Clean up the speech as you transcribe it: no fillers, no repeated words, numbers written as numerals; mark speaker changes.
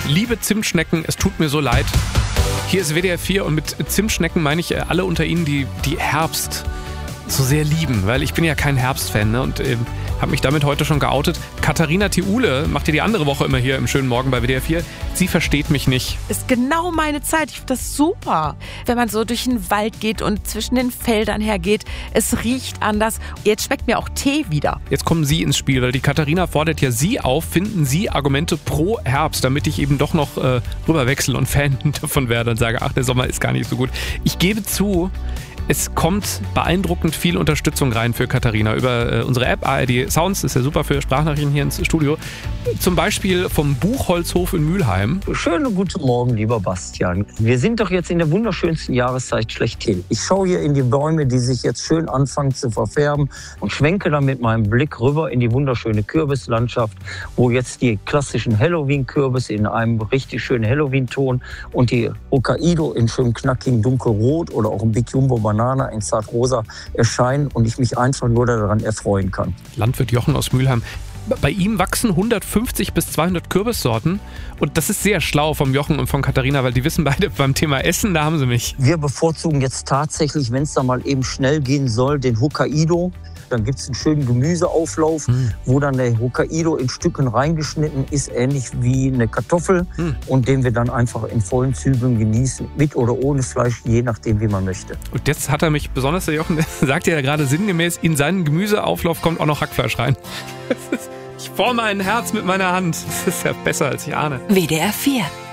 Speaker 1: liebe Zimtschnecken, es tut mir so leid. Hier ist WDR 4 und mit Zimtschnecken meine ich alle unter Ihnen, die Herbst so sehr lieben, weil ich bin ja kein Herbstfan, ne? Und habe mich damit heute schon geoutet. Katharina Thiule macht ja die andere Woche immer hier im schönen Morgen bei WDR 4. Sie versteht mich nicht.
Speaker 2: Ist genau meine Zeit. Ich finde das super. Wenn man so durch den Wald geht und zwischen den Feldern hergeht, es riecht anders. Jetzt schmeckt mir auch Tee wieder.
Speaker 1: Jetzt kommen Sie ins Spiel, weil die Katharina fordert ja Sie auf, finden Sie Argumente pro Herbst, damit ich eben doch noch rüberwechsel und Fan davon werde und sage, ach, der Sommer ist gar nicht so gut. Ich gebe zu, es kommt beeindruckend viel Unterstützung rein für Katharina über unsere App ARD Sounds, ist ja super für Sprachnachrichten hier ins Studio. Zum Beispiel vom Buchholzhof in Mülheim.
Speaker 3: Schönen guten Morgen, lieber Bastian. Wir sind doch jetzt in der wunderschönsten Jahreszeit schlechthin. Ich schaue hier in die Bäume, die sich jetzt schön anfangen zu verfärben und schwenke dann mit meinem Blick rüber in die wunderschöne Kürbislandschaft, wo jetzt die klassischen Halloween-Kürbisse in einem richtig schönen Halloween-Ton und die Hokkaido in schön knackigen dunkelrot oder auch ein Big Jumbo Banana in zartrosa erscheinen und ich mich einfach nur daran erfreuen kann.
Speaker 1: Landwirt Jochen aus Mülheim. Bei ihm wachsen 150 bis 200 Kürbissorten und das ist sehr schlau vom Jochen und von Katharina, weil die wissen beide, beim Thema Essen, da haben sie mich.
Speaker 3: Wir bevorzugen jetzt tatsächlich, wenn es da mal eben schnell gehen soll, den Hokkaido. Dann gibt es einen schönen Gemüseauflauf, wo dann der Hokkaido in Stücken reingeschnitten ist, ähnlich wie eine Kartoffel und den wir dann einfach in vollen Zügen genießen, mit oder ohne Fleisch, je nachdem, wie man möchte.
Speaker 1: Und jetzt hat er mich, besonders der Jochen, sagt ja gerade sinngemäß, in seinen Gemüseauflauf kommt auch noch Hackfleisch rein. Ich forme ein Herz mit meiner Hand. Das ist ja besser, als ich ahne.
Speaker 2: WDR 4